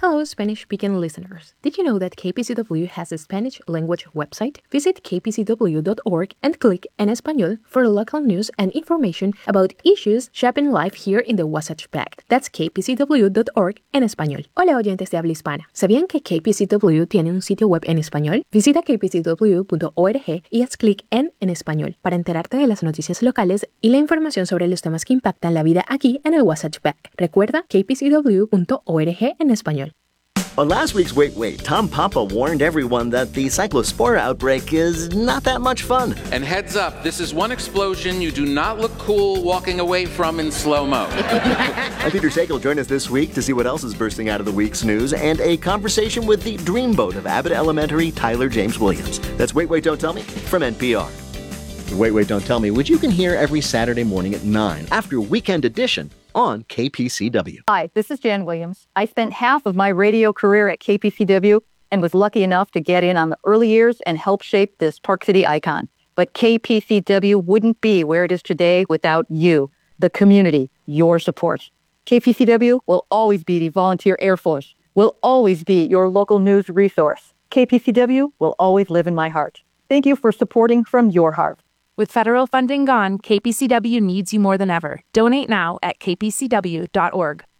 Hello, Spanish-speaking listeners. Did you know that KPCW has a Spanish language website? Visit kpcw.org and click En Español for local news and information about issues shaping life here in the Wasatch Pact. That's kpcw.org en español. Hola, oyentes de habla hispana. ¿Sabían que KPCW tiene un sitio web en español? Visita kpcw.org y haz clic en Español para enterarte de las noticias locales y la información sobre los temas que impactan la vida aquí en el Wasatch Pact. Recuerda kpcw.org en español. On last week's Wait, Tom Papa warned everyone that the cyclospora outbreak is not that much fun. And heads up, this is one explosion you do not look cool walking away from in slow-mo. I'm Peter Sagal will join us this week to see what else is bursting out of the week's news and a conversation with the dreamboat of Abbott Elementary, Tyler James Williams. That's Wait, Don't Tell Me from NPR. Wait, Don't Tell Me, which you can hear every Saturday morning at 9 after Weekend Edition on KPCW. Hi, this is Jan Williams. I spent half of my radio career at KPCW and was lucky enough to get in on the early years and help shape this Park City icon. But KPCW wouldn't be where it is today without you, the community, your support. KPCW will always be the volunteer Air Force, will always be your local news resource. KPCW will always live in my heart. Thank you for supporting from your heart. With federal funding gone, KPCW needs you more than ever. Donate now at kpcw.org.